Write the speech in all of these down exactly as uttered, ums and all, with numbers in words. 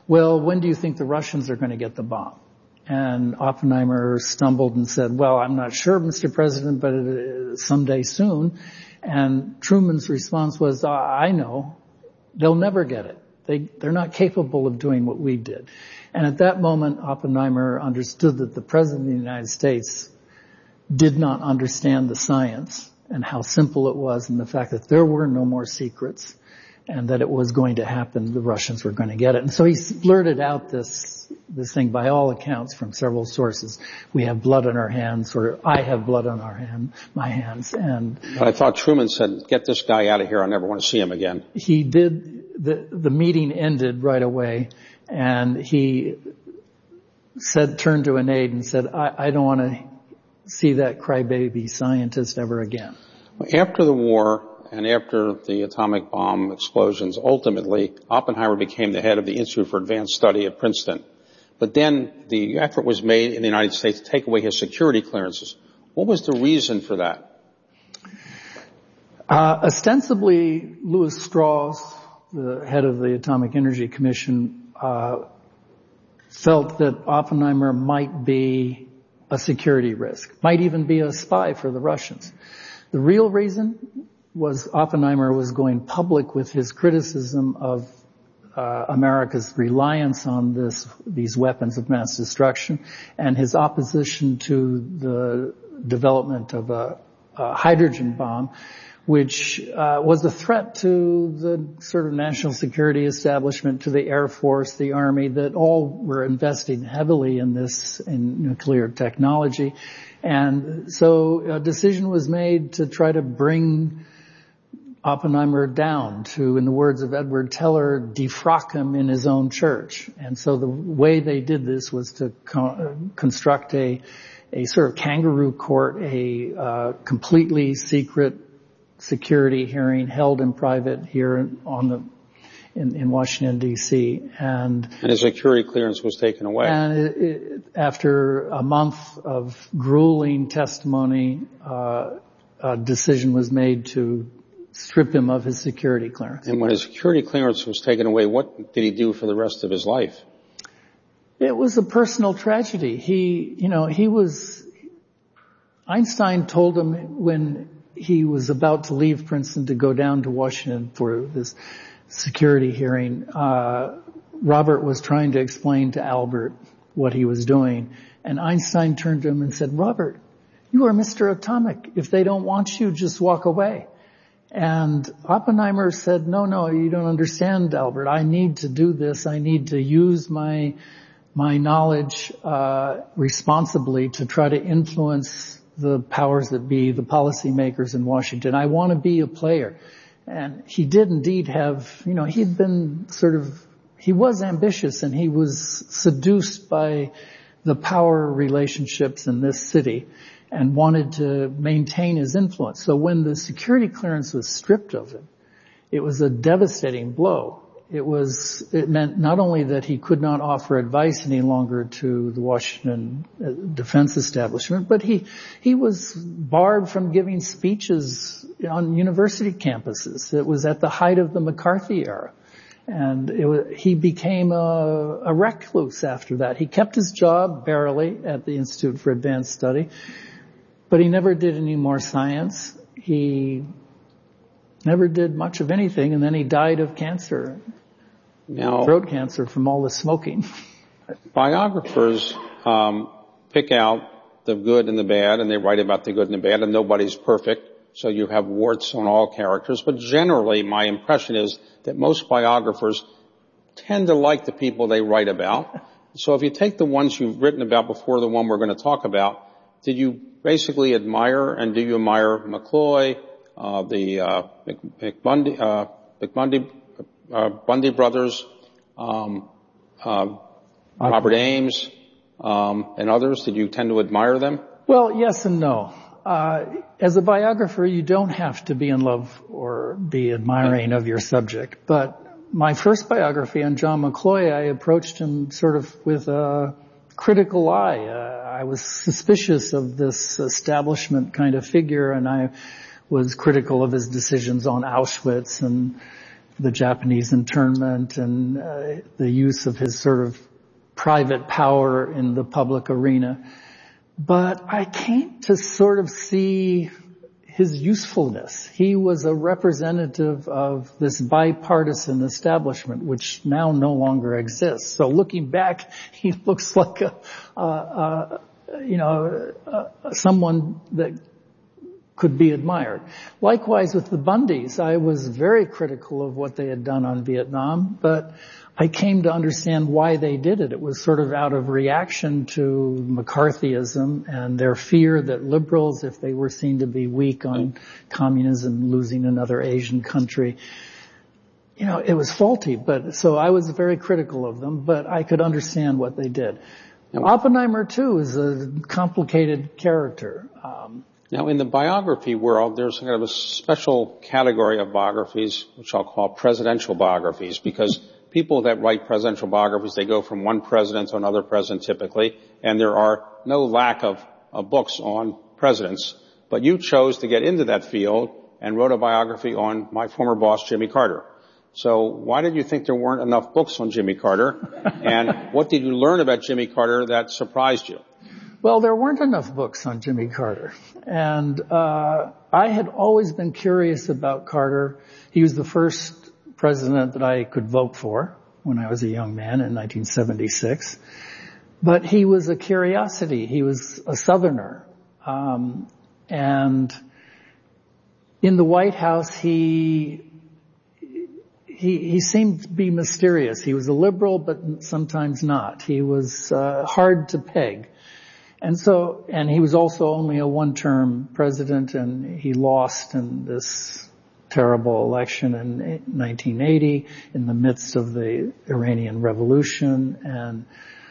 well, when do you think the Russians are going to get the bomb? And Oppenheimer stumbled and said, well, I'm not sure, Mister President, but it, someday soon. And Truman's response was, I know. They'll never get it. They, they're not capable of doing what we did. And at that moment, Oppenheimer understood that the President of the United States did not understand the science and how simple it was, and the fact that there were no more secrets and that it was going to happen, the Russians were going to get it. And so he blurted out this, this thing by all accounts from several sources. We have blood on our hands, or I have blood on our hand, my hands. And but I thought Truman said, get this guy out of here. I never want to see him again. He did. The, the meeting ended right away, and he said, turned to an aide and said, I, I don't want to see that crybaby scientist ever again. After the war, and after the atomic bomb explosions, ultimately, Oppenheimer became the head of the Institute for Advanced Study at Princeton. But then the effort was made in the United States to take away his security clearances. What was the reason for that? Uh, ostensibly, Lewis Strauss, the head of the Atomic Energy Commission, uh, felt that Oppenheimer might be a security risk, might even be a spy for the Russians. The real reason was Oppenheimer was going public with his criticism of uh, America's reliance on this, these weapons of mass destruction, and his opposition to the development of a, a hydrogen bomb, which uh, was a threat to the sort of national security establishment, to the Air Force, the Army, that all were investing heavily in this, in nuclear technology. And so a decision was made to try to bring Oppenheimer down, to, in the words of Edward Teller, defrock him in his own church. And so the way they did this was to co- construct a, a sort of kangaroo court, a uh, completely secret security hearing held in private here on the in, in Washington D C and and his security clearance was taken away. And it, it, after a month of grueling testimony, uh, a decision was made to strip him of his security clearance. And when his security clearance was taken away, what did he do for the rest of his life? It was a personal tragedy. He, you know, he was. Einstein told him when he was about to leave Princeton to go down to Washington for this security hearing, uh, Robert was trying to explain to Albert what he was doing. And Einstein turned to him and said, Robert, you are Mister Atomic. If they don't want you, just walk away. And Oppenheimer said, no, no, you don't understand, Albert. I need to do this. I need to use my, my knowledge, uh, responsibly to try to influence the powers that be, the policymakers in Washington. I want to be a player. And he did indeed have, you know, he'd been sort of, he was ambitious and he was seduced by the power relationships in this city and wanted to maintain his influence. So when the security clearance was stripped of him, it was a devastating blow. It was, it meant not only that he could not offer advice any longer to the Washington defense establishment, but he, he was barred from giving speeches on university campuses. It was at the height of the McCarthy era. And it was, he became a, a recluse after that. He kept his job barely at the Institute for Advanced Study, but he never did any more science. He never did much of anything, and then he died of cancer. Now, throat cancer from all the smoking. Biographers um, pick out the good and the bad, and they write about the good and the bad, and nobody's perfect, so you have warts on all characters. But generally, my impression is that most biographers tend to like the people they write about. So if you take the ones you've written about before the one we're going to talk about, did you basically admire, and do you admire McCloy, uh, the uh, McBundy, uh, McBundy, Uh, Bundy brothers, um, uh, Robert Ames, um, and others? Did you tend to admire them? Well, yes and no. Uh, as a biographer, you don't have to be in love or be admiring of your subject. But my first biography on John McCloy, I approached him sort of with a critical eye. Uh, I was suspicious of this establishment kind of figure, and I was critical of his decisions on Auschwitz and the Japanese internment and uh, the use of his sort of private power in the public arena. But I came to sort of see his usefulness. He was a representative of this bipartisan establishment, which now no longer exists. So looking back, he looks like a, uh, uh, you know, uh, someone that could be admired. Likewise with the Bundys, I was very critical of what they had done on Vietnam, but I came to understand why they did it. It was sort of out of reaction to McCarthyism and their fear that liberals, if they were seen to be weak on communism, losing another Asian country, you know, it was faulty. But so I was very critical of them, but I could understand what they did. Now, Oppenheimer too is a complicated character. Um, Now, in the biography world, there's kind of a special category of biographies, which I'll call presidential biographies, because people that write presidential biographies, they go from one president to another president typically, and there are no lack of, of books on presidents. But you chose to get into that field and wrote a biography on my former boss, Jimmy Carter. So why did you think there weren't enough books on Jimmy Carter? And what did you learn about Jimmy Carter that surprised you? Well, there weren't enough books on Jimmy Carter. And uh I had always been curious about Carter. He was the first president that I could vote for when I was a young man in nineteen seventy-six. But he was a curiosity. He was a Southerner. Um and in the White House, he He, he seemed to be mysterious. He was a liberal, but sometimes not. He was uh, hard to peg. And so, and he was also only a one-term president, and he lost in this terrible election in nineteen eighty in the midst of the Iranian Revolution. And,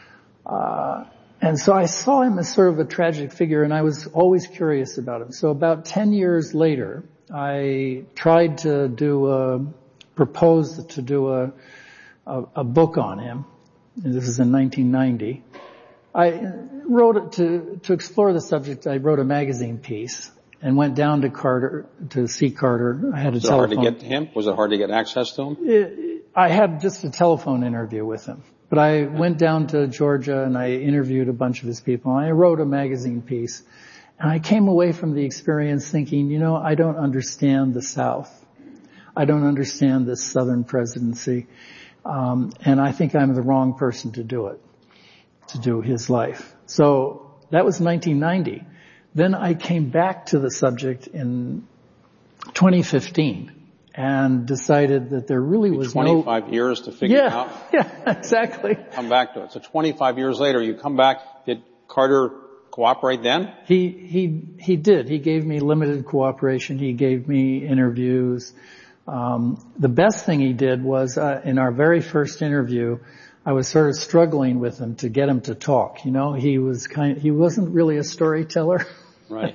uh, and so I saw him as sort of a tragic figure, and I was always curious about him. So about ten years later, I tried to do a, proposed to do a, a, a book on him. And this is in nineteen ninety. I wrote it to, to explore the subject. I wrote a magazine piece and went down to Carter, to see Carter. I had a Was telephone. it hard to get to him? Was it hard to get access to him? It, I had just a telephone interview with him. But I went down to Georgia and I interviewed a bunch of his people. And I wrote a magazine piece. And I came away from the experience thinking, you know, I don't understand the South. I don't understand this Southern presidency. Um, and I think I'm the wrong person to do it, to do his life. So that was nineteen ninety. Then I came back to the subject in twenty fifteen and decided that there really was twenty-five no... years to figure yeah, it out? Yeah, exactly. Come back to it. So twenty-five years later, you come back. Did Carter cooperate then? He, he, he did. He gave me limited cooperation. He gave me interviews. Um, the best thing he did was, uh, in our very first interview, I was sort of struggling with him to get him to talk. You know, he was kind of, he wasn't really a storyteller. Right.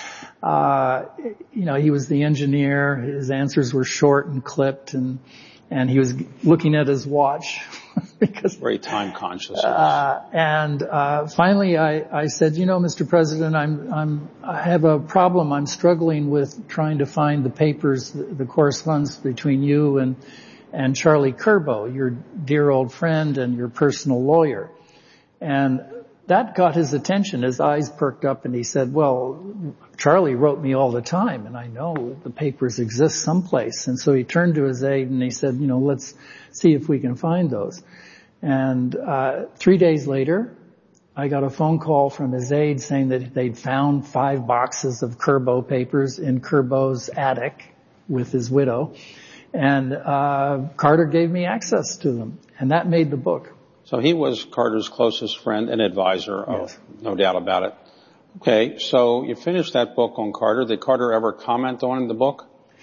uh, you know, he was the engineer. His answers were short and clipped, and, and he was looking at his watch because very time conscious. Uh, and, uh, finally I, I said, you know, Mister President, I'm, I'm, I have a problem. I'm struggling with trying to find the papers, the, the correspondence between you and, and Charlie Curbo, your dear old friend and your personal lawyer. And that got his attention. His eyes perked up and he said, well, Charlie wrote me all the time and I know the papers exist someplace. And so he turned to his aide and he said, you know, let's see if we can find those. And, uh, three days later, I got a phone call from his aide saying that they'd found five boxes of Curbo papers in Curbo's attic with his widow. And, uh, Carter gave me access to them. And that made the book. So he was Carter's closest friend and advisor, Yes. of, no doubt about it. Okay, so you finished that book on Carter. Did Carter ever comment on the book?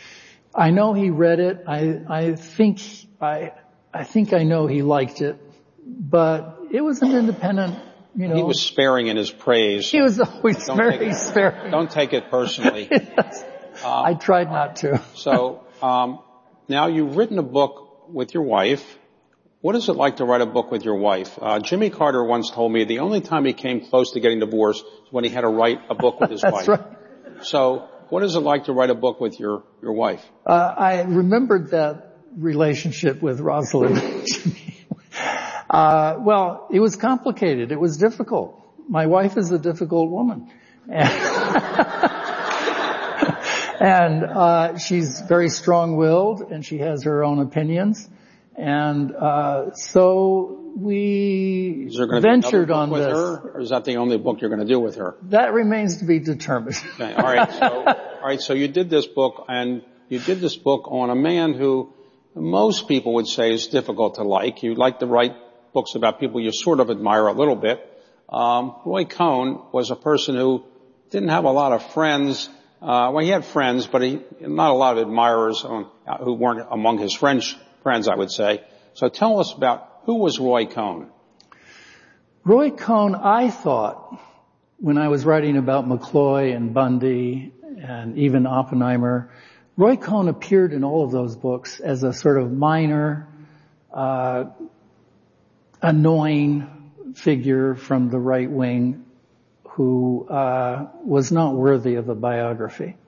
I know he read it. I, I think, I, I think I know he liked it, but it was an independent, you know. He was sparing in his praise. He was always Don't very take it, sparing. Don't take it personally. Yes. Um, I tried not to. so, um, now you've written a book with your wife. What is it like to write a book with your wife? Uh, Jimmy Carter once told me the only time he came close to getting divorced was when he had to write a book with his That's wife. Right. So what is it like to write a book with your, your wife? Uh, I remembered that relationship with Rosalind. uh, well, it was complicated. It was difficult. My wife is a difficult woman. And, and uh, she's very strong-willed, and she has her own opinions. And uh, so we ventured on with this. Her, or is that the only book you're going to do with her? That remains to be determined. Okay, all right. So, all right. So you did this book, and you did this book on a man who most people would say is difficult to like. You like to write books about people you sort of admire a little bit. Um, Roy Cohn was a person who didn't have a lot of friends. Uh, well, he had friends, but he not a lot of admirers on, uh, who weren't among his friends. Friends, I would say. So tell us about who was Roy Cohn? Roy Cohn, I thought, when I was writing about McCloy and Bundy and even Oppenheimer, Roy Cohn appeared in all of those books as a sort of minor, uh, annoying figure from the right wing who uh, was not worthy of a biography.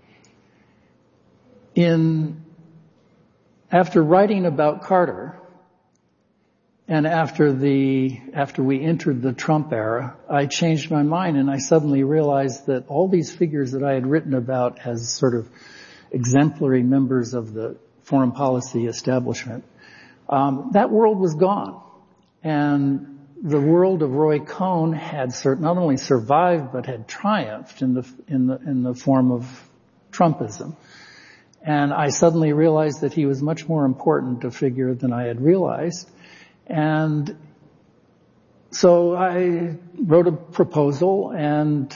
In After writing about Carter, and after the, after we entered the Trump era, I changed my mind and I suddenly realized that all these figures that I had written about as sort of exemplary members of the foreign policy establishment, um, that world was gone. And the world of Roy Cohn had cert- not only survived, but had triumphed in the, in the, in the form of Trumpism. And I suddenly realized that he was much more important a figure than I had realized. And so I wrote a proposal, and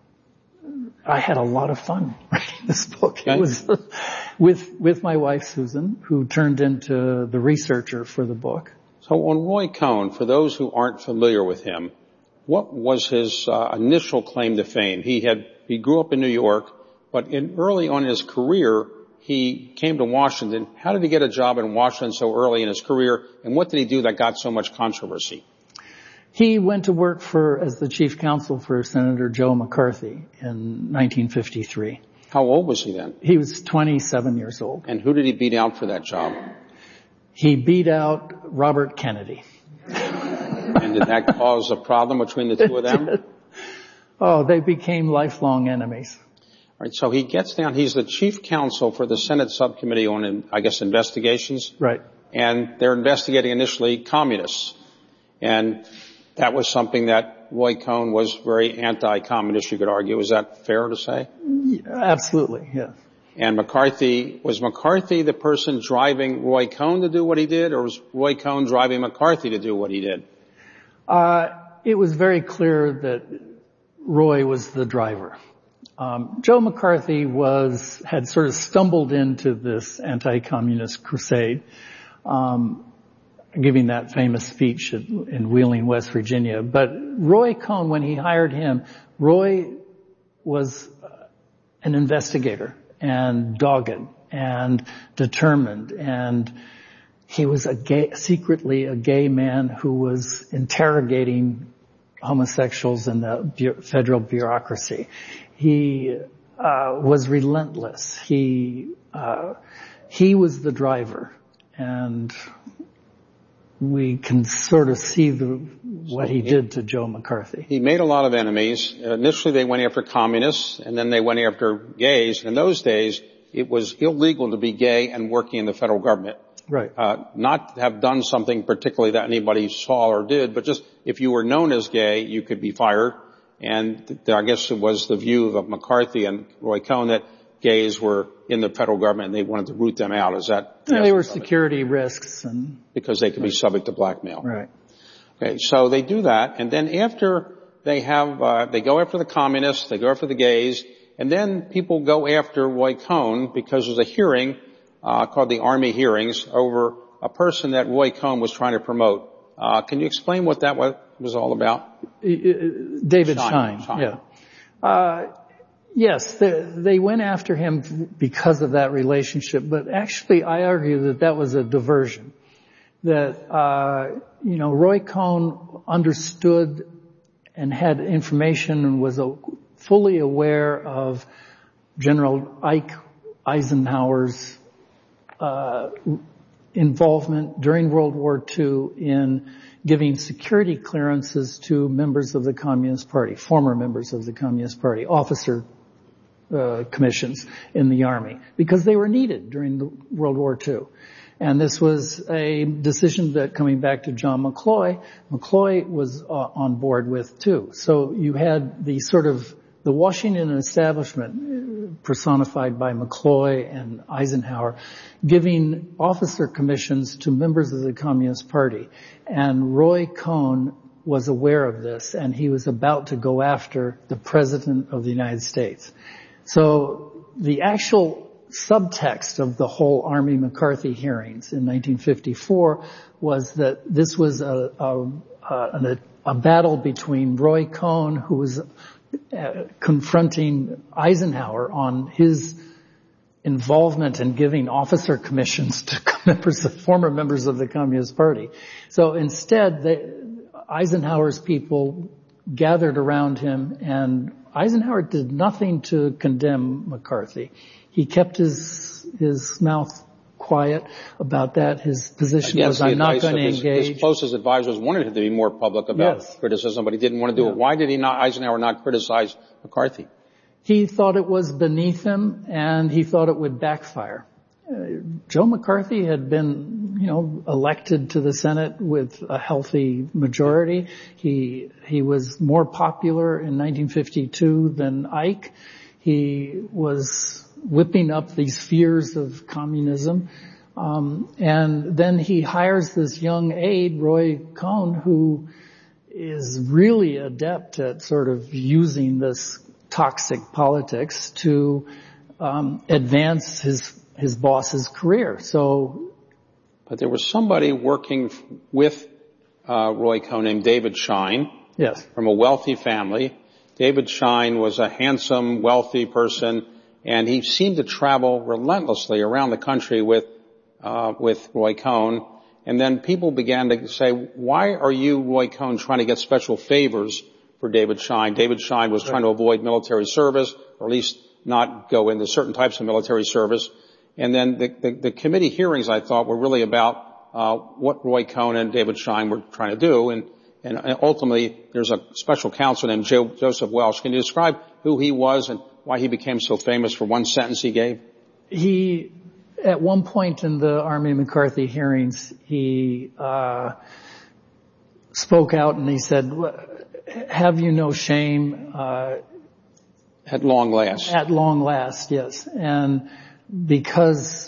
I had a lot of fun writing this book. Okay. It was with, with my wife, Susan, who turned into the researcher for the book. So on Roy Cohn, for those who aren't familiar with him, what was his uh, initial claim to fame? He had, he grew up in New York, but in early on in his career, he came to Washington. How did he get a job in Washington so early in his career, and what did he do that got so much controversy? He went to work for, as the chief counsel for Senator Joe McCarthy in nineteen fifty-three. How old was he then? He was twenty-seven years old. And who did he beat out for that job? He beat out Robert Kennedy. And did that cause a problem between the two of them? Oh, they became lifelong enemies. All right, so he gets down, he's the chief counsel for the Senate subcommittee on, I guess, investigations. Right. And they're investigating initially communists. And that was something that Roy Cohn was very anti-communist, you could argue. Is that fair to say? Yeah, absolutely, yeah. And McCarthy, was McCarthy the person driving Roy Cohn to do what he did, or was Roy Cohn driving McCarthy to do what he did? Uh, it was very clear that Roy was the driver. Um, Joe McCarthy was, had sort of stumbled into this anti-communist crusade, um, giving that famous speech at, in Wheeling, West Virginia. But Roy Cohn, when he hired him, Roy was an investigator and dogged and determined, and he was a gay, secretly a gay man who was interrogating homosexuals in the bu- federal bureaucracy. He uh, was relentless. He uh, he was the driver, and we can sort of see the, what he did to Joe McCarthy. He made a lot of enemies. Initially, they went after communists, and then they went after gays. In those days, it was illegal to be gay and working in the federal government. Right. Uh, not have done something particularly that anybody saw or did, but just if you were known as gay, you could be fired. And th- I guess it was the view of McCarthy and Roy Cohn that gays were in the federal government and they wanted to root them out. Is that? Yeah, they were security risks, and because they could be subject to blackmail. Right. Okay, so they do that, and then after they have, uh, they go after the communists, they go after the gays, and then people go after Roy Cohn because there's a hearing uh, called the Army hearings over a person that Roy Cohn was trying to promote. Uh, can you explain what that was all about? David Schein, Schein. yeah. Uh, yes, they, they went after him because of that relationship, but actually I argue that that was a diversion. That, uh, you know, Roy Cohn understood and had information and was a, fully aware of General Ike Eisenhower's uh involvement during World War Two in giving security clearances to members of the Communist Party, former members of the Communist Party, officer uh, commissions in the Army, because they were needed during the World War Two. And this was a decision that, coming back to John McCloy, McCloy was uh, on board with too. So you had the sort of the Washington establishment personified by McCloy and Eisenhower giving officer commissions to members of the Communist Party. And Roy Cohn was aware of this, and he was about to go after the President of the United States. So the actual subtext of the whole Army McCarthy hearings in nineteen fifty-four was that this was a, a, a, a battle between Roy Cohn, who was uh, confronting Eisenhower on his involvement in giving officer commissions to members of, former members of the Communist Party. So instead, they, Eisenhower's people gathered around him, and Eisenhower did nothing to condemn McCarthy. He kept his his mouth quiet about that. His position was, I'm not going to engage. His closest advisors wanted him to be more public about yes. criticism, but he didn't want to do yeah. it. Why did he not, Eisenhower not criticize McCarthy? He thought it was beneath him, and he thought it would backfire. Uh, Joe McCarthy had been, you know, elected to the Senate with a healthy majority. He he was more popular in nineteen fifty-two than Ike. He was whipping up these fears of communism. Um, and then he hires this young aide, Roy Cohn, who is really adept at sort of using this toxic politics to um, advance his his boss's career. So, but there was somebody working with uh, Roy Cohn named David Schein. Yes. From a wealthy family. David Schein was a handsome, wealthy person, and he seemed to travel relentlessly around the country with uh with Roy Cohn. And then people began to say, why are you, Roy Cohn, trying to get special favors for David Schein? David Schein was right. trying to avoid military service, or at least not go into certain types of military service. And then the, the, the committee hearings, I thought, were really about uh what Roy Cohn and David Schein were trying to do. And And ultimately, there's a special counsel named Joe, Joseph Welch. Can you describe who he was and why he became so famous for one sentence he gave? He, at one point in the Army McCarthy hearings, he uh spoke out and he said, "Have you no shame?" Uh, at long last. At long last, yes. And because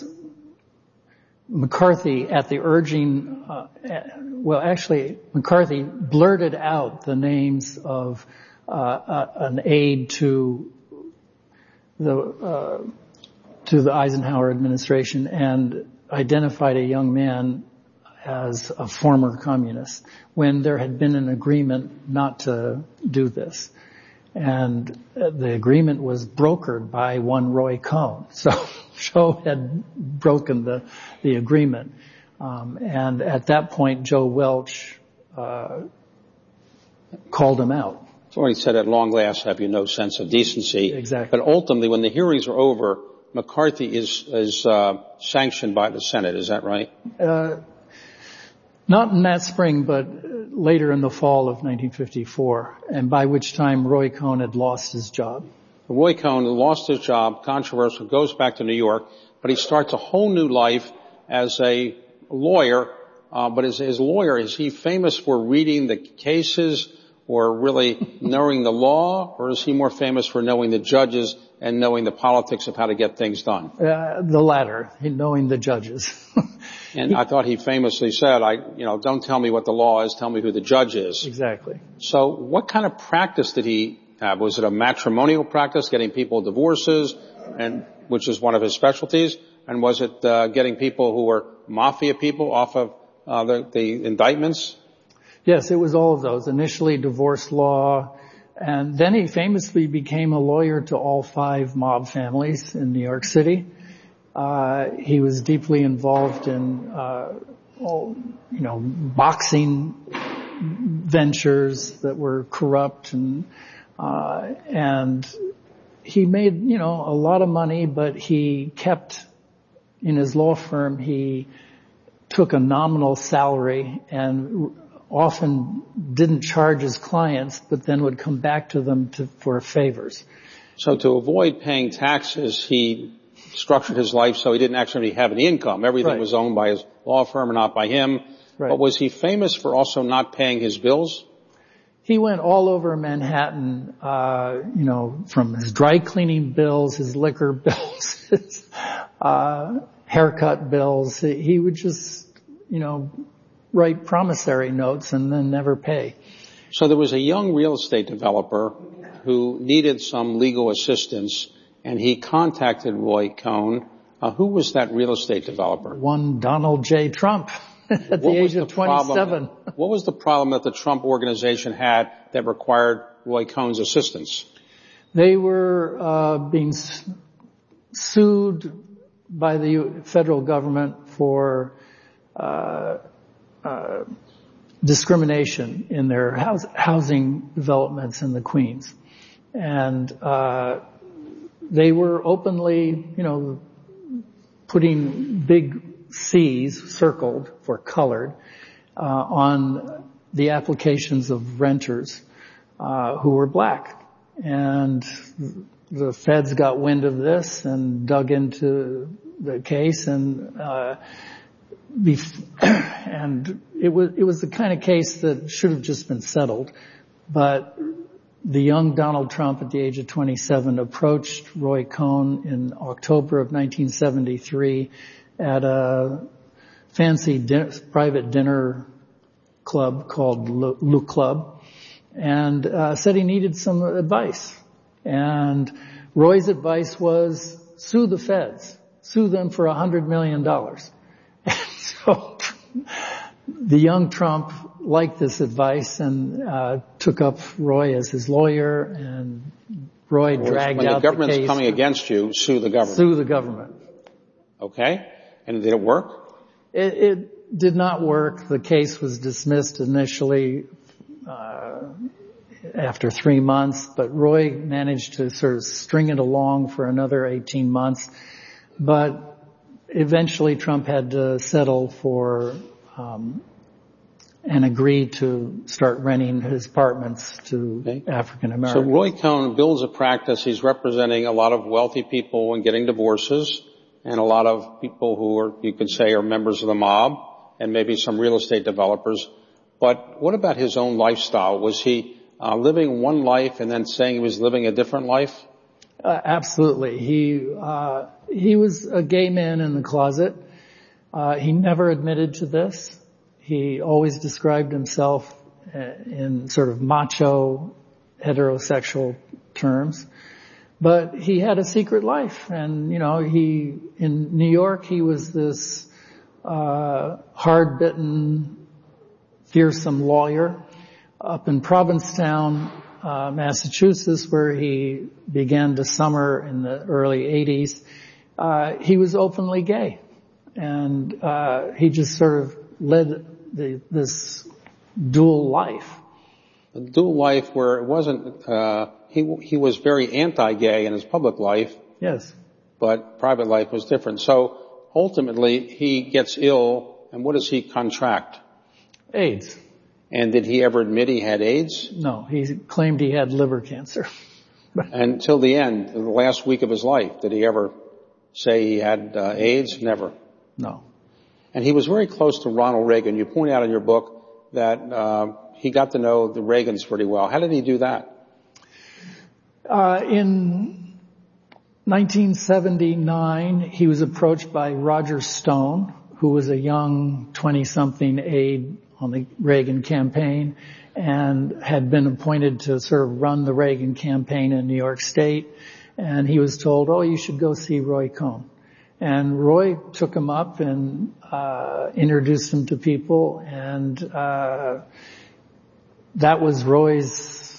McCarthy, at the urging, uh, well, actually, McCarthy blurted out the names of uh, uh, an aide to the uh, to the Eisenhower administration and identified a young man as a former communist when there had been an agreement not to do this. And the agreement was brokered by one Roy Cohn. So Joe had broken the, the agreement. Um, and at that point, Joe Welch, uh, called him out. So he said, at long last, have you no sense of decency? Exactly. But ultimately, when the hearings are over, McCarthy is, is, uh, sanctioned by the Senate. Is that right? Uh, not in that spring, but later in the fall of nineteen fifty-four, and by which time Roy Cohn had lost his job. Roy Cohn lost his job, controversial, goes back to New York, but he starts a whole new life as a lawyer. Uh, but as his lawyer, is he famous for reading the cases or really knowing the law, or is he more famous for knowing the judges and knowing the politics of how to get things done? Uh, the latter, knowing the judges. And I thought he famously said, I, you know, don't tell me what the law is, tell me who the judge is. Exactly. So what kind of practice did he have? Was it a matrimonial practice, getting people divorces, and which is one of his specialties? And was it uh, getting people who were mafia people off of uh, the, the indictments? Yes, it was all of those. Initially divorce law, and then he famously became a lawyer to all five mob families in New York City. Uh, he was deeply involved in, uh, all, you know, boxing ventures that were corrupt, and, uh, and he made, you know, a lot of money, but he kept, in his law firm, he took a nominal salary and often didn't charge his clients, but then would come back to them to, for favors. So to avoid paying taxes, he structured his life so he didn't actually have any income. Everything Right. was owned by his law firm and not by him. Right. But was he famous for also not paying his bills? He went all over Manhattan, uh, you know, from his dry cleaning bills, his liquor bills, his, uh, haircut bills. He would just, you know, write promissory notes and then never pay. So there was a young real estate developer who needed some legal assistance, and he contacted Roy Cohn. Uh, who was that real estate developer? One Donald J. Trump at the What was age the of twenty-seven. problem- What was the problem that the Trump organization had that required Roy Cohn's assistance? They were uh, being s- sued by the federal government for uh, uh, discrimination in their house, housing developments in the Queens. And uh, they were openly, you know, putting big C's, circled for colored, uh, on the applications of renters uh, who were black. And the feds got wind of this and dug into the case, and uh, bef- and it was it was the kind of case that should have just been settled. But the young Donald Trump at the age of twenty-seven approached Roy Cohn in October of nineteen seventy-three at a fancy din- private dinner club called Le, Le Club, and uh, said he needed some advice. And Roy's advice was sue the feds, sue them for a hundred million dollars. And so the young Trump liked this advice and uh, took up Roy as his lawyer, and Roy dragged when out the government's the case. coming against you, sue the government. Sue the government. Okay. And did it work? It, it did not work. The case was dismissed initially uh, after three months, but Roy managed to sort of string it along for another eighteen months. But eventually Trump had to settle for um, and agree to start renting his apartments to Okay. African So Americans. Roy Cohn builds a practice. He's representing a lot of wealthy people and getting divorces, and a lot of people who are, you could say, are members of the mob, and maybe some real estate developers. But what about his own lifestyle? Was he uh, living one life and then saying he was living a different life? Uh, absolutely. He uh, he was a gay man in the closet. Uh, he never admitted to this. He always described himself in sort of macho, heterosexual terms. But he had a secret life, and you know, he in New York he was this uh, hard-bitten, fearsome lawyer. Up in Provincetown, uh, Massachusetts, where he began to summer in the early eighties, uh, he was openly gay, and uh, he just sort of led the, this dual life. A dual life where it wasn't. Uh, he he was very anti-gay in his public life. Yes. But private life was different. So ultimately, he gets ill, and what does he contract? AIDS. And did he ever admit he had AIDS? No, he claimed he had liver cancer. Until the end, the last week of his life, did he ever say he had uh, AIDS? Never. No. And he was very close to Ronald Reagan. You point out in your book that uh, he got to know the Reagans pretty well. How did he do that? Uh, in nineteen seventy-nine, he was approached by Roger Stone, who was a young twenty-something aide on the Reagan campaign and had been appointed to sort of run the Reagan campaign in New York State. And he was told, oh, you should go see Roy Cohn. And Roy took him up and uh introduced him to people, and uh that was Roy's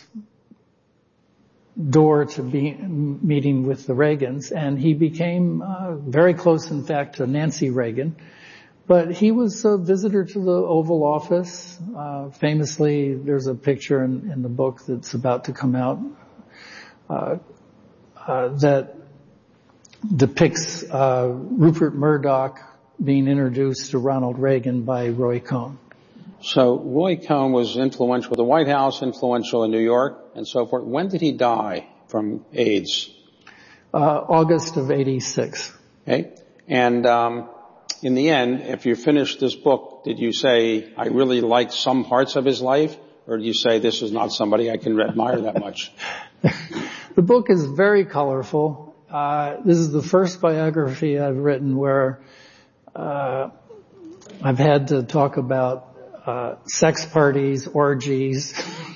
door to be meeting with the Reagans, and he became uh, very close, in fact, to Nancy Reagan. But he was a visitor to the Oval Office. Uh, famously, there's a picture in, in the book that's about to come out uh, uh, that depicts uh, Rupert Murdoch being introduced to Ronald Reagan by Roy Cohn. So Roy Cohn was influential with the White House, influential in New York, and so forth. When did he die from AIDS? Uh, August of eighty-six. Okay. And um, in the end, if you finished this book, did you say, I really like some parts of his life? Or do you say, this is not somebody I can admire that much? The book is very colorful. Uh, this is the first biography I've written where uh, I've had to talk about uh, sex parties, orgies,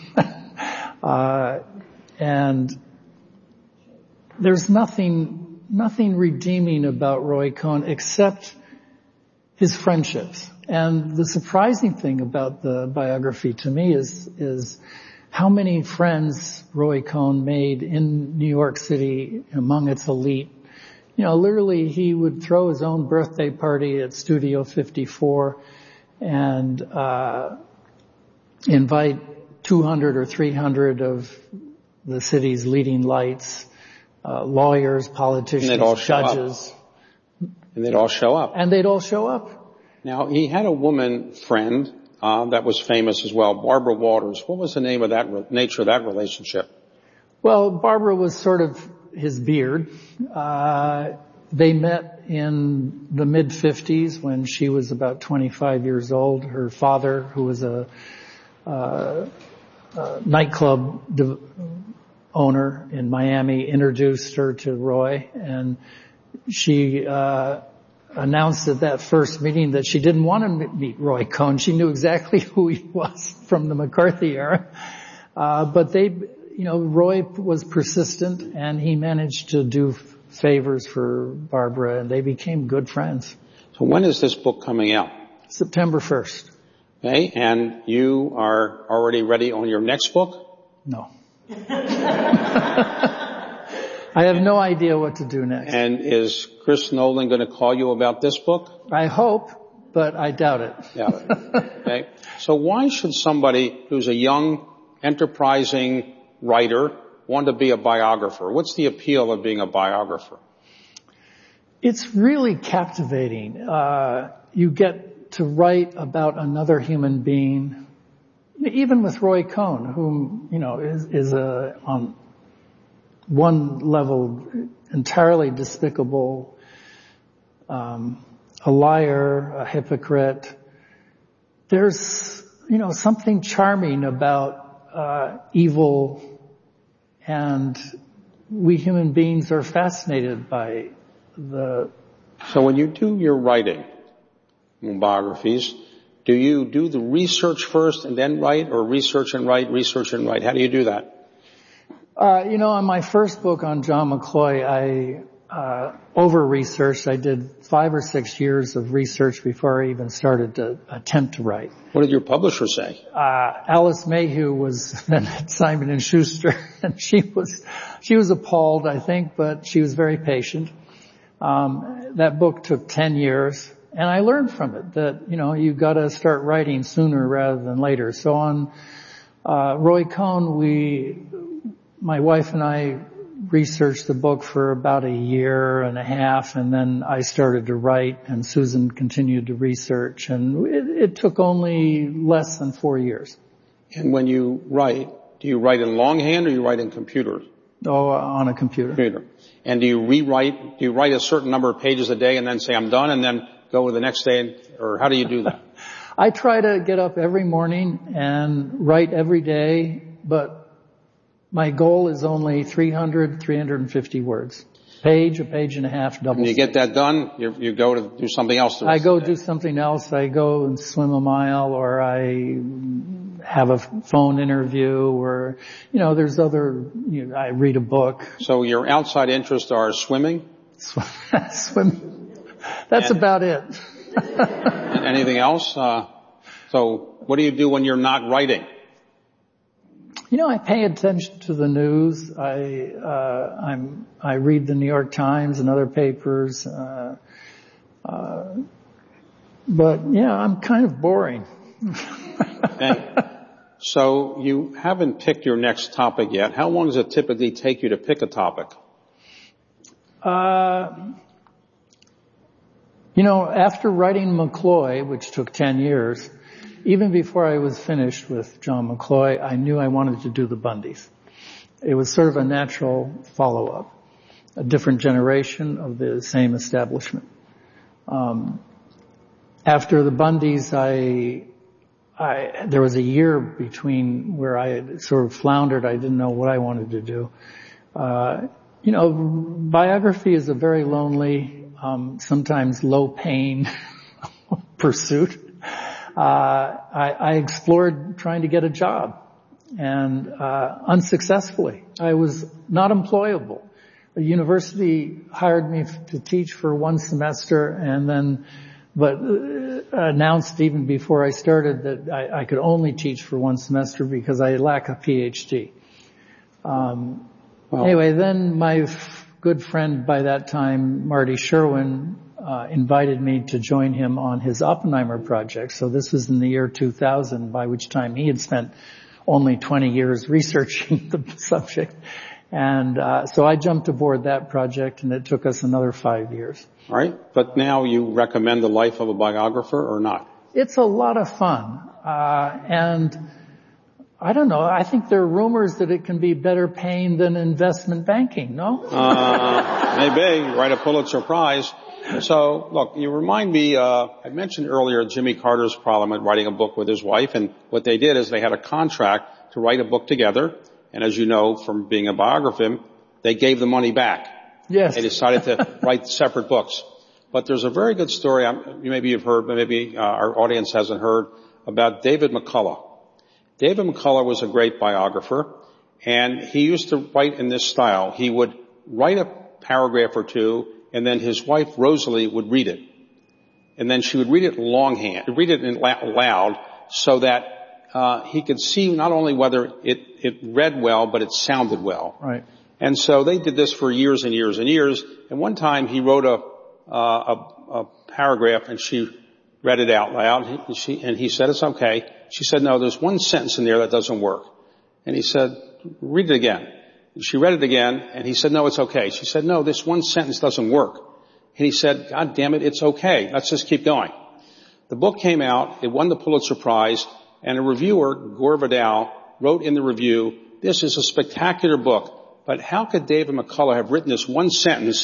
uh, and there's nothing, nothing redeeming about Roy Cohn except his friendships. And the surprising thing about the biography to me is, is how many friends Roy Cohn made in New York City among its elite. You know, literally he would throw his own birthday party at Studio fifty-four and, uh, invite two hundred or three hundred of the city's leading lights, uh, lawyers, politicians, and judges. And they'd all show up. And they'd all show up. Now, he had a woman friend uh, that was famous as well, Barbara Walters. What was the name of that re- nature of that relationship? Well, Barbara was sort of his beard. Uh, they met in the mid-fifties when she was about twenty-five years old. Her father, who was a, uh, a nightclub de- owner in Miami, introduced her to Roy, and she uh announced at that first meeting that she didn't want to meet Roy Cohn. She knew exactly who he was from the McCarthy era. Uh, but they, you know, Roy was persistent and he managed to do favors for Barbara and they became good friends. So when is this book coming out? September first. Okay, and you are already ready on your next book? No. I have no idea what to do next. And is Chris Nolan going to call you about this book? I hope, but I doubt it. Doubt it. Okay. So why should somebody who's a young, enterprising writer want to be a biographer? What's the appeal of being a biographer? It's really captivating. Uh, you get to write about another human being, even with Roy Cohn, whom, you know, is, is a, on one level entirely despicable, um, a liar, a hypocrite. There's, you know, something charming about uh evil, and we human beings are fascinated by the... So when you do your writing, biographies, do you do the research first and then write, or research and write, research and write? How do you do that? Uh, you know, on my first book on John McCloy, I uh over-researched. I did five or six years of research before I even started to attempt to write. What did your publisher say? Uh, Alice Mayhew was then at Simon and Schuster, and she was, she was appalled, I think, but she was very patient. Um, that book took ten years, and I learned from it that, you know, you gotta start writing sooner rather than later. So on, uh, Roy Cohn, we, my wife and I researched the book for about a year and a half, and then I started to write, and Susan continued to research, and it, it took only less than four years. And when you write, do you write in longhand or you write in computer? Oh, on a computer. Computer. And do you rewrite, do you write a certain number of pages a day and then say, I'm done, and then go to the next day, or how do you do that? I try to get up every morning and write every day, but my goal is only three hundred, three hundred fifty words. Page, a page and a half, double. When you get that done, you, you go to do something else. The rest I go of the day. do something else. I go and swim a mile, or I have a phone interview, or, you know, there's other, you know, I read a book. So your outside interests are swimming? Swim. That's and, about it. And anything else? Uh, so what do you do when you're not writing? You know, I pay attention to the news. I, uh, I'm, I read the New York Times and other papers. Uh, uh, but yeah, I'm kind of boring. Okay. So you haven't picked your next topic yet. How long does it typically take you to pick a topic? Uh, You know, after writing McCloy, which took ten years, even before I was finished with John McCloy, I knew I wanted to do the Bundys. It was sort of a natural follow-up, a different generation of the same establishment. Um, after the Bundys, I, I, there was a year between where I had sort of floundered. I didn't know what I wanted to do. Uh, you know, biography is a very lonely, um, sometimes low-paying pursuit. Uh, I, I explored trying to get a job, and uh, unsuccessfully. I was not employable. The university hired me to teach for one semester, and then, but uh, announced even before I started that I, I could only teach for one semester because I lack a P H D. Um, well, anyway, then my f- good friend by that time, Marty Sherwin, uh, invited me to join him on his Oppenheimer project. So this was in the year two thousand, by which time he had spent only twenty years researching the subject. And uh so I jumped aboard that project, and it took us another five years. All right. But now you recommend The Life of a Biographer or not? It's a lot of fun. Uh and I don't know, I think there are rumors that it can be better paying than investment banking, no? Uh, maybe. Write a Pulitzer Prize. So, look, you remind me, uh, I mentioned earlier Jimmy Carter's problem at writing a book with his wife, and what they did is they had a contract to write a book together, and as you know from being a biographer of him, they gave the money back. Yes. They decided to write separate books. But there's a very good story, I'm, maybe you've heard, but maybe uh, our audience hasn't heard, about David McCullough. David McCullough was a great biographer, and he used to write in this style. He would write a paragraph or two, and then his wife, Rosalie, would read it. And then she would read it longhand, read it in loud, so that uh he could see not only whether it, it read well, but it sounded well. Right. And so they did this for years and years and years. And one time he wrote a, uh, a, a paragraph, and she read it out loud. And, she, and he said, it's okay. She said, no, there's one sentence in there that doesn't work. And he said, read it again. She read it again, and he said, no, it's okay. She said, no, this one sentence doesn't work. And he said, God damn it, it's okay. Let's just keep going. The book came out. It won the Pulitzer Prize, and a reviewer, Gore Vidal, wrote in the review, this is a spectacular book, but how could David McCullough have written this one sentence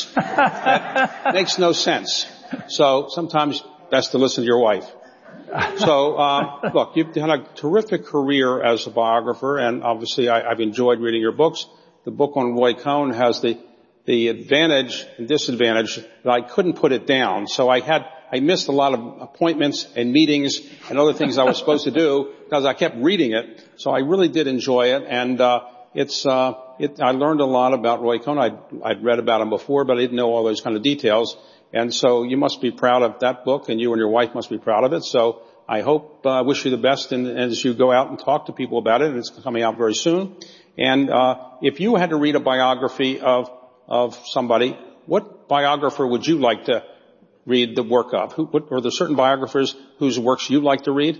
that makes no sense? So sometimes best to listen to your wife. So, uh, look, you've had a terrific career as a biographer, and obviously I, I've enjoyed reading your books. The book on Roy Cohn has the, the advantage and disadvantage that I couldn't put it down. So I had, I missed a lot of appointments and meetings and other things I was supposed to do because I kept reading it. So I really did enjoy it, and, uh, it's, uh, it, I learned a lot about Roy Cohn. I'd, I'd read about him before, but I didn't know all those kind of details. And so you must be proud of that book, and you and your wife must be proud of it. So I hope, I uh, wish you the best in, as you go out and talk to people about it, and it's coming out very soon. And, uh, if you had to read a biography of, of somebody, what biographer would you like to read the work of? Who, what, are there certain biographers whose works you like to read?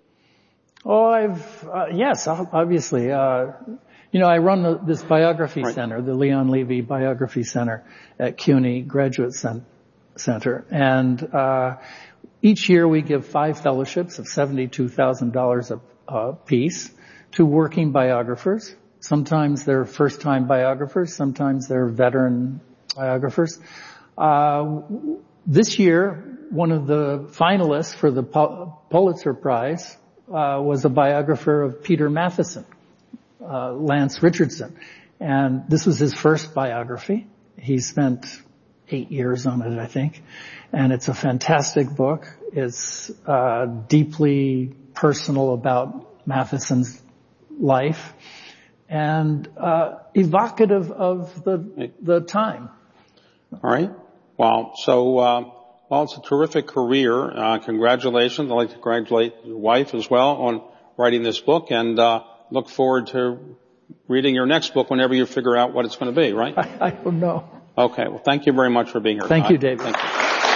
Oh, I've, uh, yes, obviously, uh, you know, I run the, this biography right. center, the Leon Levy Biography Center at CUNY Graduate Center. And, uh, each year we give five fellowships of seventy-two thousand dollars a, a piece to working biographers. Sometimes they're first-time biographers. Sometimes they're veteran biographers. Uh, this year, one of the finalists for the Pulitzer Prize uh, was a biographer of Peter Matheson, uh, Lance Richardson. And this was his first biography. He spent eight years on it, I think. And it's a fantastic book. It's uh, deeply personal about Matheson's life, and uh, evocative of the the time. All right. Wow. So, uh, well, it's a terrific career. Uh, congratulations. I'd like to congratulate your wife as well on writing this book, and uh, look forward to reading your next book whenever you figure out what it's going to be, right? I, I don't know. Okay. Well, thank you very much for being here. Thank you, David. Thank you.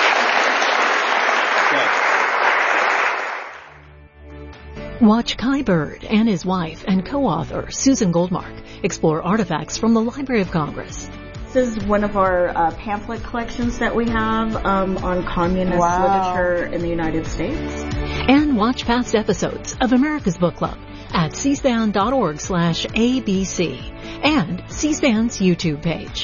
Watch Kai Bird and his wife and co-author Susan Goldmark explore artifacts from the Library of Congress. This is one of our uh, pamphlet collections that we have um, on communist wow. literature in the United States. And watch past episodes of America's Book Club at cspan.org slash ABC and C-SPAN's YouTube page.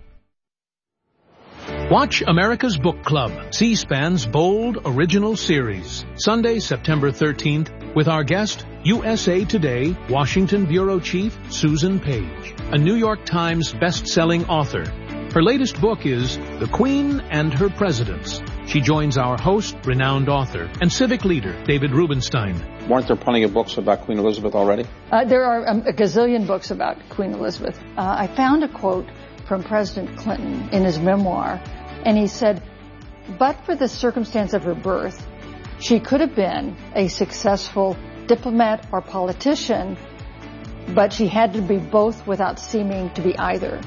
Watch America's Book Club, C-SPAN's bold original series, Sunday, September thirteenth, with our guest, U S A Today, Washington Bureau Chief Susan Page, a New York Times best-selling author. Her latest book is The Queen and Her Presidents. She joins our host, renowned author, and civic leader, David Rubenstein. Weren't there plenty of books about Queen Elizabeth already? Uh, there are um, a gazillion books about Queen Elizabeth. Uh, I found a quote from President Clinton in his memoir, and he said, but for the circumstance of her birth, she could have been a successful diplomat or politician, but she had to be both without seeming to be either.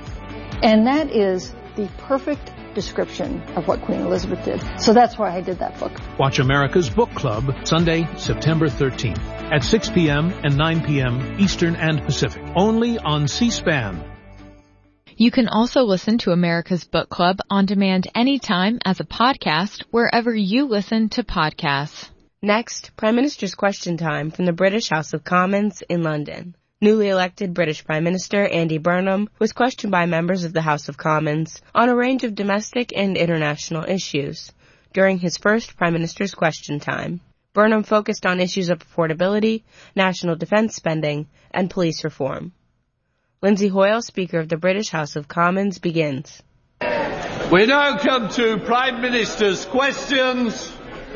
And that is the perfect description of what Queen Elizabeth did. So that's why I did that book. Watch America's Book Club, Sunday, September thirteenth, at six p.m. and nine p.m. Eastern and Pacific, only on C-SPAN. You can also listen to America's Book Club on demand anytime as a podcast wherever you listen to podcasts. Next, Prime Minister's Question Time from the British House of Commons in London. Newly elected British Prime Minister Andy Burnham was questioned by members of the House of Commons on a range of domestic and international issues during his first Prime Minister's Question Time. Burnham focused on issues of affordability, national defense spending, and police reform. Lindsay Hoyle, Speaker of the British House of Commons, begins. We now come to Prime Minister's questions.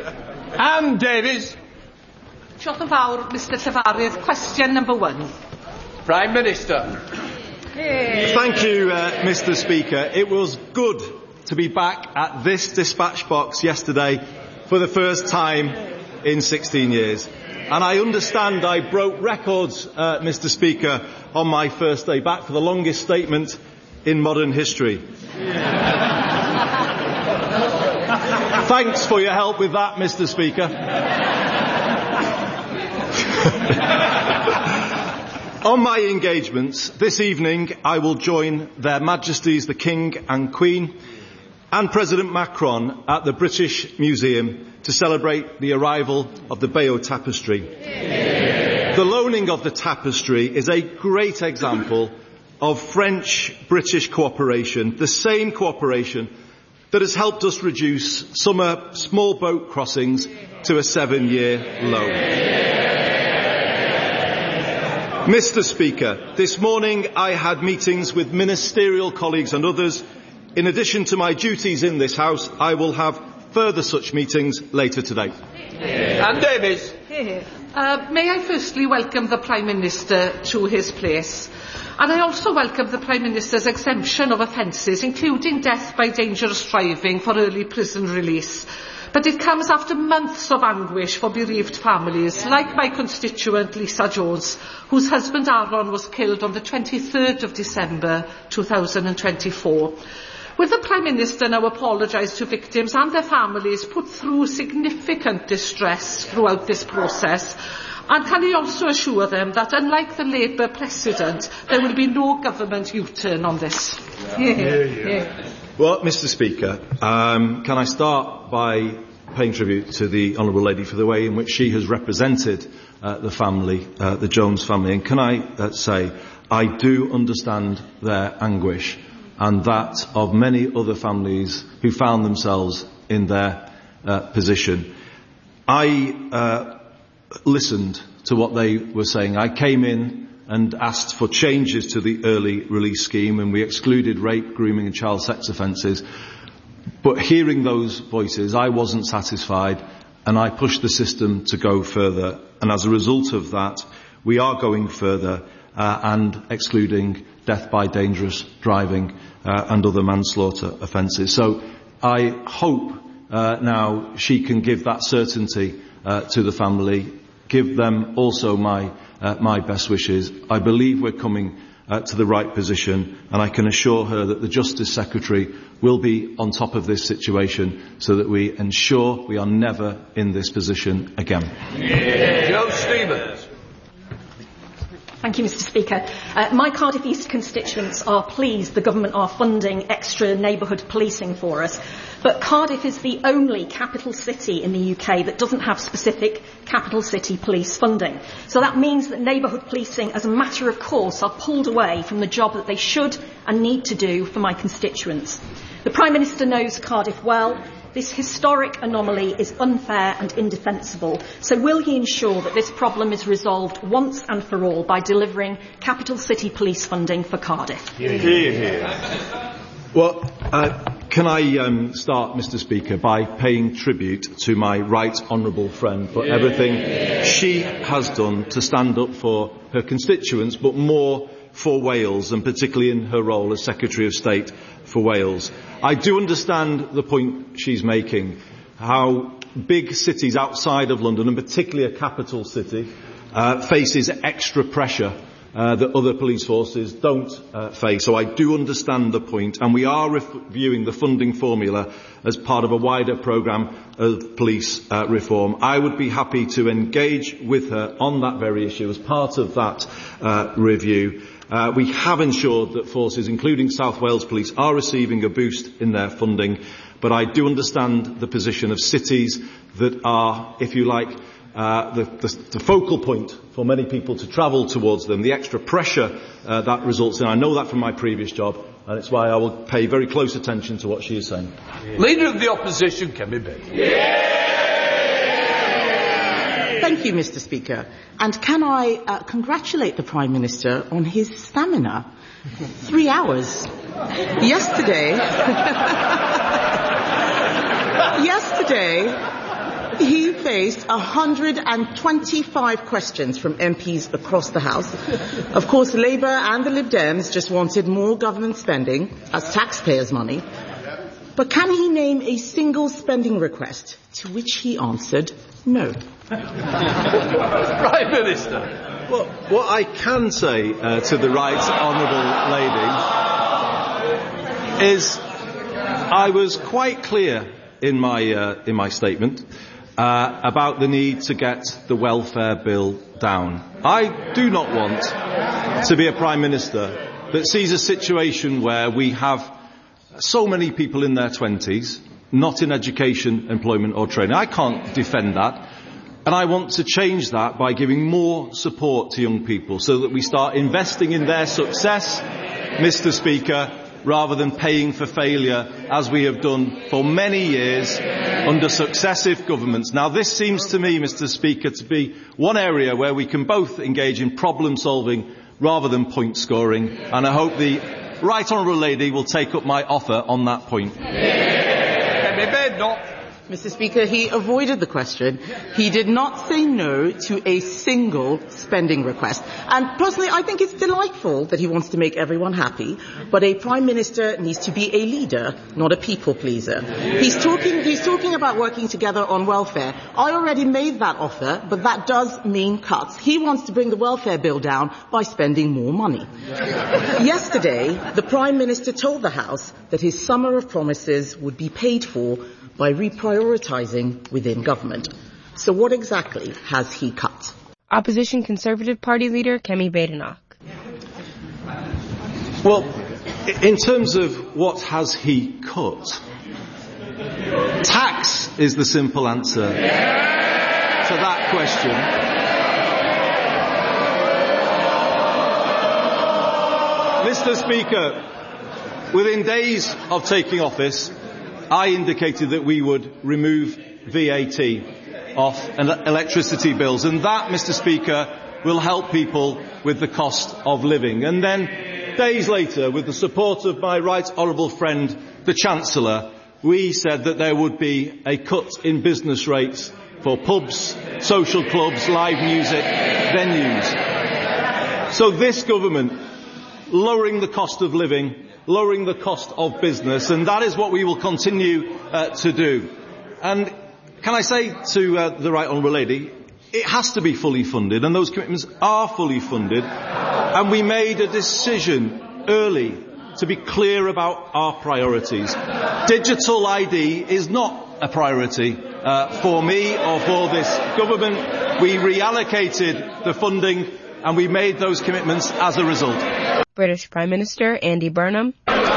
Anne Davies. Diolch yn fawr, Mister Llefarydd. Question number one. Prime Minister. Hey. Thank you, uh, Mister Speaker. It was good to be back at this dispatch box yesterday for the first time in sixteen years. And I understand I broke records, uh, Mister Speaker, on my first day back for the longest statement in modern history. Thanks for your help with that, Mister Speaker. On my engagements this evening, I will join Their Majesties the King and Queen and President Macron at the British Museum to celebrate the arrival of the Bayeux Tapestry. The loaning of the tapestry is a great example of French-British cooperation, the same cooperation that has helped us reduce summer small boat crossings to a seven-year low. Mister Speaker, this morning I had meetings with ministerial colleagues and others. In addition to my duties in this House, I will have further such meetings later today. Anne Davies. Uh, may I firstly welcome the Prime Minister to his place. And I also welcome the Prime Minister's exemption of offences, including death by dangerous driving, for early prison release. But it comes after months of anguish for bereaved families, like my constituent Lisa Jones, whose husband Aaron was killed on the twenty-third of December two thousand twenty-four. Will the Prime Minister now apologise to victims and their families put through significant distress throughout this process? And can he also assure them that, unlike the Labour precedent, there will be no government U-turn on this? Yeah. Yeah, yeah. Well, Mister Speaker, um, can I start by paying tribute to the Honourable Lady for the way in which she has represented uh, the family, uh, the Jones family, and can I uh, say I do understand their anguish and that of many other families who found themselves in their uh, position. I uh, listened to what they were saying. I came in and asked for changes to the early release scheme, and we excluded rape, grooming and child sex offences. But hearing those voices, I wasn't satisfied, and I pushed the system to go further. And as a result of that, we are going further uh, and excluding death by dangerous driving uh, and other manslaughter offences. So I hope uh, now she can give that certainty uh, to the family, give them also my uh, my best wishes. I believe we're coming uh, to the right position, and I can assure her that the Justice Secretary will be on top of this situation so that we ensure we are never in this position again. Yeah. Joe Stevens. Thank you, Mr Speaker. Uh, my Cardiff East constituents are pleased the government are funding extra neighbourhood policing for us, but Cardiff is the only capital city in the U K that doesn't have specific capital city police funding. So that means that neighbourhood policing, as a matter of course, are pulled away from the job that they should and need to do for my constituents. The Prime Minister knows Cardiff well. This historic anomaly is unfair and indefensible. So will he ensure that this problem is resolved once and for all by delivering capital city police funding for Cardiff? Hear, hear. Well, uh, can I um, start, Mr Speaker, by paying tribute to my right honourable friend for everything she has done to stand up for her constituents, but more for Wales, and particularly in her role as Secretary of State for Wales. I do understand the point she's making, how big cities outside of London, and particularly a capital city, uh, faces extra pressure uh, that other police forces don't uh, face. So I do understand the point, and we are reviewing the funding formula as part of a wider programme of police uh, reform. I would be happy to engage with her on that very issue as part of that uh, review. Uh, we have ensured that forces, including South Wales Police, are receiving a boost in their funding, but I do understand the position of cities that are, if you like, uh, the, the, the focal point for many people to travel towards them, the extra pressure uh, that results in. I know that from my previous job, and it's why I will pay very close attention to what she is saying. Leader of the Opposition, Kemi Badenoch. Yeah! Thank you, Mr Speaker. And can I uh, congratulate the Prime Minister on his stamina? Three hours. Yesterday, yesterday, he faced one hundred twenty-five questions from M Ps across the House. Of course, Labour and the Lib Dems just wanted more government spending as taxpayers' money. But can he name a single spending request to which he answered no? Prime Minister. Well, what I can say uh, to the right honourable lady is I was quite clear in my uh, in my statement uh, about the need to get the welfare bill down. I do not want to be a Prime Minister that sees a situation where we have so many people in their twenties not in education, employment or training. I can't defend that. And I want to change that by giving more support to young people so that we start investing in their success, Mr Speaker, rather than paying for failure as we have done for many years under successive governments. Now this seems to me, Mr Speaker, to be one area where we can both engage in problem solving rather than point scoring, and I hope the right honourable lady will take up my offer on that point. Mister Speaker, he avoided the question. He did not say no to a single spending request. And personally, I think it's delightful that he wants to make everyone happy, but a Prime Minister needs to be a leader, not a people pleaser. He's talking, he's talking about working together on welfare. I already made that offer, but that does mean cuts. He wants to bring the welfare bill down by spending more money. Yesterday, the Prime Minister told the House that his summer of promises would be paid for by reprioritising within government. So what exactly has he cut? Opposition Conservative Party leader Kemi Badenoch. Well, in terms of what has he cut, tax is the simple answer to that question. Mister Speaker, within days of taking office, I indicated that we would remove V A T off electricity bills, and that, Mister Speaker, will help people with the cost of living. And then, days later, with the support of my right honourable friend, the Chancellor, we said that there would be a cut in business rates for pubs, social clubs, live music venues. So this government, lowering the cost of living, lowering the cost of business, and that is what we will continue uh, to do. And can I say to uh, the right honourable lady, it has to be fully funded, and those commitments are fully funded, and we made a decision early to be clear about our priorities. Digital I D is not a priority uh, for me or for this government. We reallocated the funding and we made those commitments as a result. British Prime Minister Andy Burnham.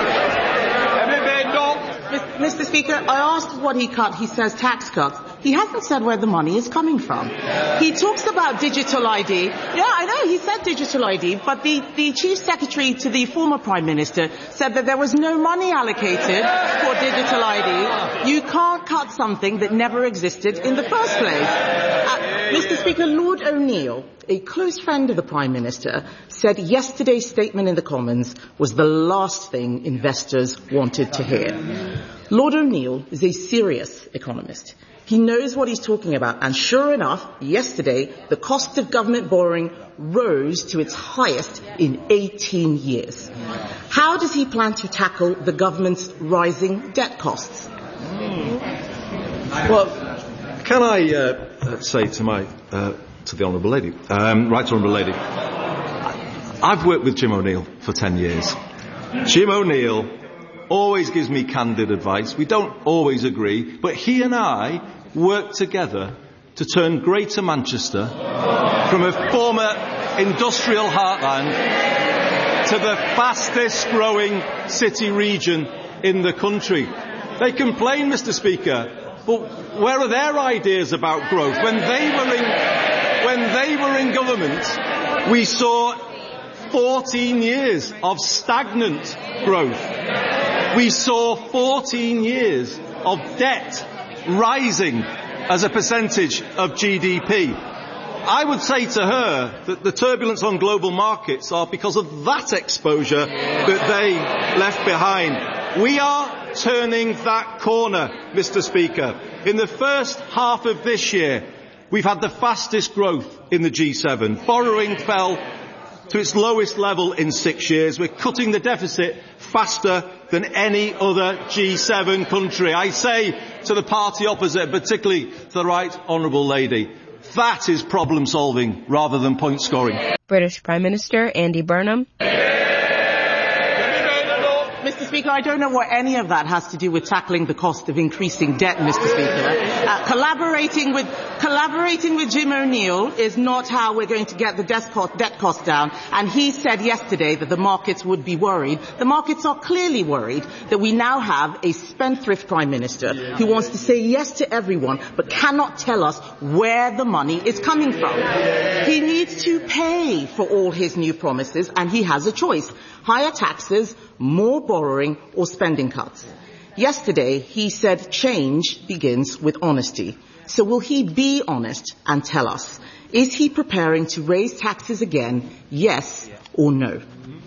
Mister Speaker, I asked what he cut. He says tax cuts. He hasn't said where the money is coming from. He talks about digital I D. Yeah, I know, he said digital I D, but the, the Chief Secretary to the former Prime Minister said that there was no money allocated for digital I D. You can't cut something that never existed in the first place. Uh, Mister Speaker, Lord O'Neill, a close friend of the Prime Minister, said yesterday's statement in the Commons was the last thing investors wanted to hear. Lord O'Neill is a serious economist. He knows what he's talking about, and sure enough, yesterday, the cost of government borrowing rose to its highest in eighteen years. How does he plan to tackle the government's rising debt costs? Well, can I uh, say to my uh, to the Honourable Lady, um, Right Honourable Lady, I've worked with Jim O'Neill for ten years. Jim O'Neill always gives me candid advice. We don't always agree, but he and I work together to turn Greater Manchester from a former industrial heartland to the fastest growing city region in the country. They complain, Mister Speaker, but where are their ideas about growth? When they were in, when they were in government, we saw fourteen years of stagnant growth. We saw fourteen years of debt rising as a percentage of G D P. I would say to her that the turbulence on global markets are because of that exposure that they left behind. We are turning that corner, Mister Speaker. In the first half of this year, we've had the fastest growth in the G seven. Borrowing fell to its lowest level in six years. We're cutting the deficit faster than any other G seven country. I say to the party opposite, particularly to the Right Honourable Lady, that is problem solving rather than point scoring. British Prime Minister Andy Burnham. Mister Speaker, I don't know what any of that has to do with tackling the cost of increasing debt, Mister Speaker. Uh, collaborating with collaborating with Jim O'Neill is not how we're going to get the debt cost, debt cost down. And he said yesterday that the markets would be worried. The markets are clearly worried that we now have a spendthrift Prime Minister who wants to say yes to everyone but cannot tell us where the money is coming from. He needs to pay for all his new promises, and he has a choice. Higher taxes, more borrowing, or spending cuts. Yesterday, he said change begins with honesty. So will he be honest and tell us? Is he preparing to raise taxes again, yes or no?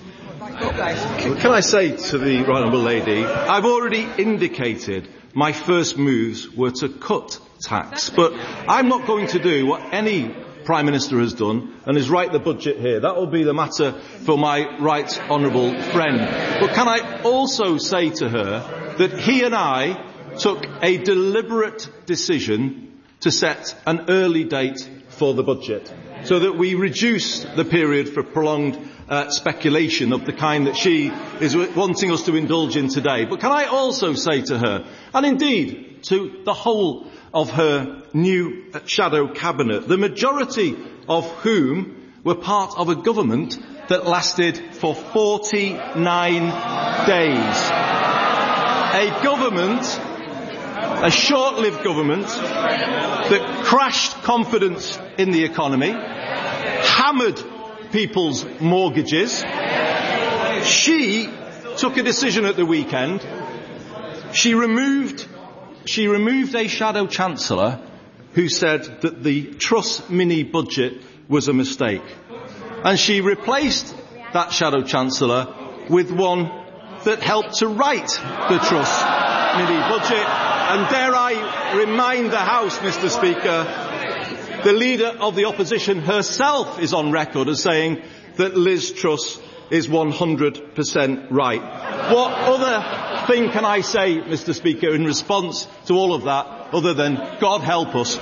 Can I say to the Right Honourable Lady, I've already indicated my first moves were to cut tax, but I'm not going to do what any Prime Minister has done and is write the budget here. That will be the matter for my right honourable friend. But can I also say to her that he and I took a deliberate decision to set an early date for the budget so that we reduce the period for prolonged uh, speculation of the kind that she is wanting us to indulge in today. But can I also say to her, and indeed to the whole of her new shadow cabinet, the majority of whom were part of a government that lasted for forty-nine days. A government, a short-lived government, that crashed confidence in the economy, hammered people's mortgages. She took a decision at the weekend. She removed She removed a shadow chancellor who said that the Truss mini-budget was a mistake. And she replaced that shadow chancellor with one that helped to write the Truss mini-budget. And dare I remind the House, Mister Speaker, the leader of the opposition herself is on record as saying that Liz Truss is one hundred percent right. What other thing can I say, Mister Speaker, in response to all of that, other than God help us?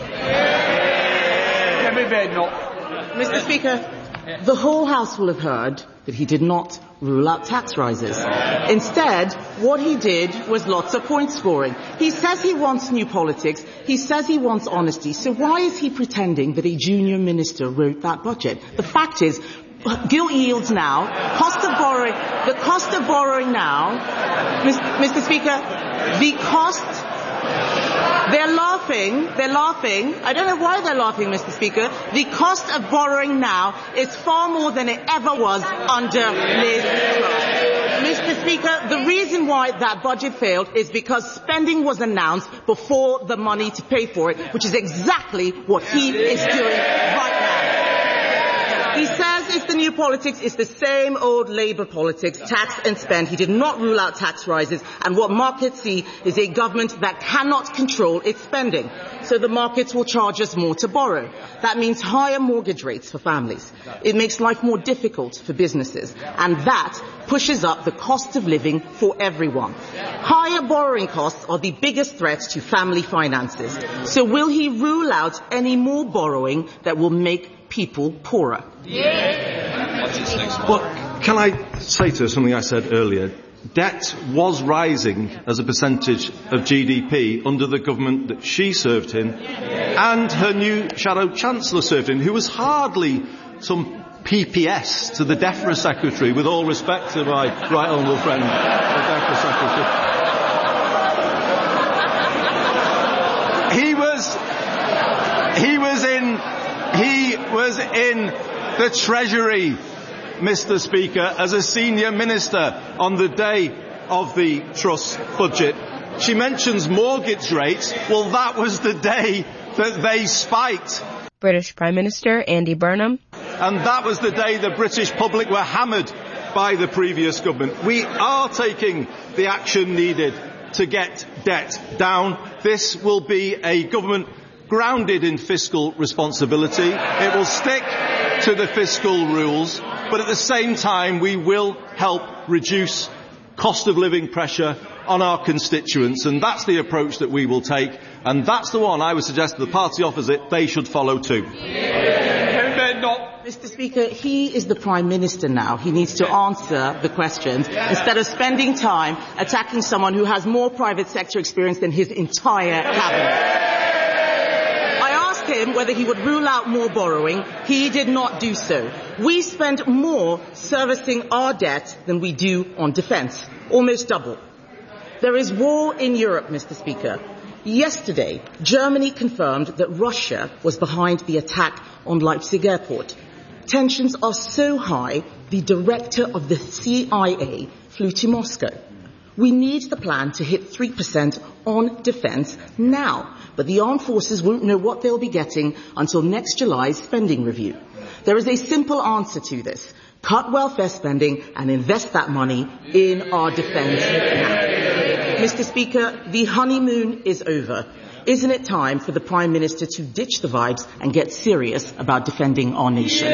Mister Speaker, the whole House will have heard that he did not rule out tax rises. Instead, what he did was lots of point scoring. He says he wants new politics. He says he wants honesty. So why is he pretending that a junior minister wrote that budget? The fact is, gilt yields now, cost of borrowing, the cost of borrowing now, Mister Speaker, the cost, they're laughing, they're laughing, I don't know why they're laughing, Mister Speaker, the cost of borrowing now is far more than it ever was under Liz Truss. Mister Speaker, the reason why that budget failed is because spending was announced before the money to pay for it, which is exactly what he is doing right now. He says it's the new politics, it's the same old Labour politics, tax and spend. He did not rule out tax rises, and what markets see is a government that cannot control its spending. So the markets will charge us more to borrow. That means higher mortgage rates for families. It makes life more difficult for businesses, and that pushes up the cost of living for everyone. Higher borrowing costs are the biggest threat to family finances. So will he rule out any more borrowing that will make people poorer? Well, can I say to her something I said earlier? Debt was rising as a percentage of G D P under the government that she served in, and her new Shadow Chancellor served in, who was hardly some P P S to the DEFRA Secretary, with all respect to my right honourable friend, the DEFRA Secretary. He was, he was in, he was in the Treasury, Mister Speaker, as a senior minister on the day of the Truss budget. She mentions mortgage rates. Well, that was the day that they spiked. British Prime Minister Andy Burnham. And that was the day the British public were hammered by the previous government. We are taking the action needed to get debt down. This will be a government grounded in fiscal responsibility. It will stick to the fiscal rules, but at the same time we will help reduce cost of living pressure on our constituents, and that's the approach that we will take, and that's the one I would suggest to the party opposite they should follow too. Mister Speaker, he is the Prime Minister now. He needs to answer the questions instead of spending time attacking someone who has more private sector experience than his entire cabinet. Him whether he would rule out more borrowing. He did not do so. We spend more servicing our debt than we do on defence, almost double. There is war in Europe, Mister Speaker. Yesterday, Germany confirmed that Russia was behind the attack on Leipzig airport. Tensions are so high, the director of the C I A flew to Moscow. We need the plan to hit three percent on defence now, but the armed forces won't know what they'll be getting until next July's spending review. There is a simple answer to this. Cut welfare spending and invest that money in our defence now. Mister Speaker, the honeymoon is over. Isn't it time for the Prime Minister to ditch the vibes and get serious about defending our nation?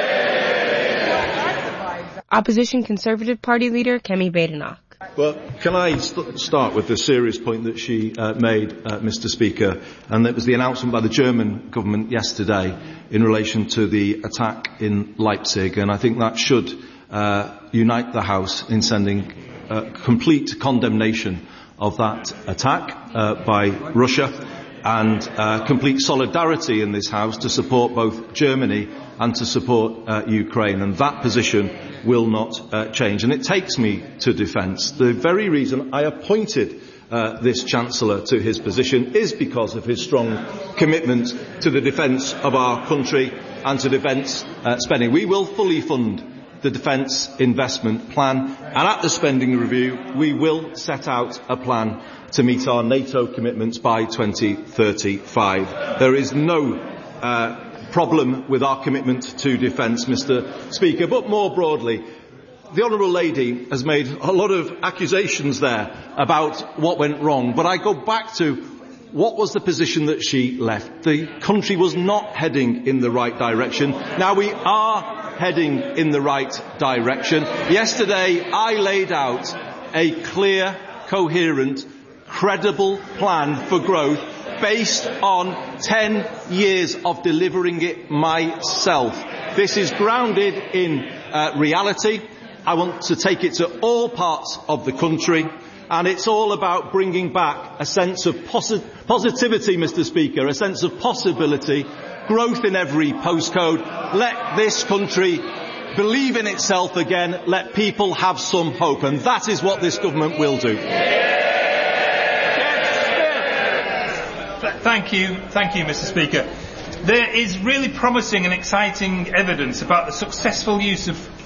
Opposition Conservative Party leader Kemi Badenoch. Well, can I st- start with the serious point that she uh, made, uh, Mister Speaker, and that was the announcement by the German government yesterday in relation to the attack in Leipzig, and I think that should uh, unite the House in sending uh, complete condemnation of that attack uh, by Russia, and uh, complete solidarity in this House to support both Germany and to support uh, Ukraine, and that position will not uh, change. And it takes me to defence. The very reason I appointed uh, this Chancellor to his position is because of his strong commitment to the defence of our country and to defence uh, spending. We will fully fund the defence investment plan, and at the spending review we will set out a plan to meet our NATO commitments by twenty thirty-five. There is no uh, problem with our commitment to defence, Mister Speaker, but more broadly, the Honourable Lady has made a lot of accusations there about what went wrong, but I go back to what was the position that she left. The country was not heading in the right direction. Now we are heading in the right direction. Yesterday I laid out a clear, coherent, credible plan for growth based on ten years of delivering it myself. This is grounded in uh, reality, I want to take it to all parts of the country. And it's all about bringing back a sense of posi- positivity, Mr Speaker, a sense of possibility, growth in every postcode. Let this country believe in itself again. Let people have some hope. And that is what this government will do. Thank you. Thank you, Mr Speaker. There is really promising and exciting evidence about the successful use of